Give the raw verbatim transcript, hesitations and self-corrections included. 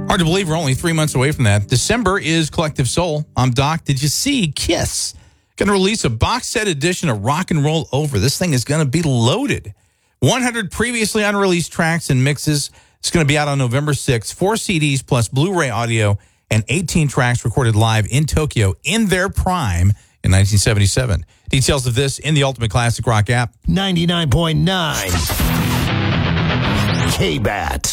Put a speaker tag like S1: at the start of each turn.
S1: Hard to believe we're only three months away from that. December is Collective Soul. I'm Doc. Did you see Kiss going to release a box set edition of Rock and Roll Over? This thing is going to be loaded. one hundred previously unreleased tracks and mixes. It's going to be out on November sixth. Four C Ds plus Blu-ray audio and eighteen tracks recorded live in Tokyo in their prime in nineteen seventy-seven. Details of this in the Ultimate Classic Rock app.
S2: ninety-nine point nine K-B A T.